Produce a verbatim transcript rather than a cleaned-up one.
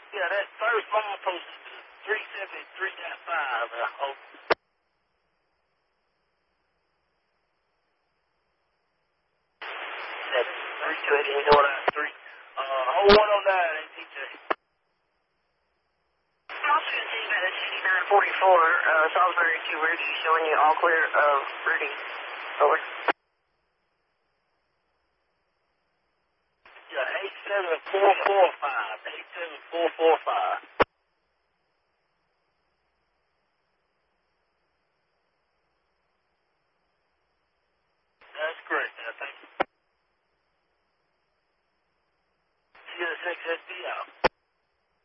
Yeah, that first line posted to three seventy-three point five. I hope. That's three seventy-four point three. Uh, hold one oh nine, N T J. Also going to see about a sixty-nine forty-four, uh, Salisbury to Rudy, showing you all clear of Rudy. Over. Yeah, eight seven four four five. eight seven four four five. That's correct, I think. C S X S D out.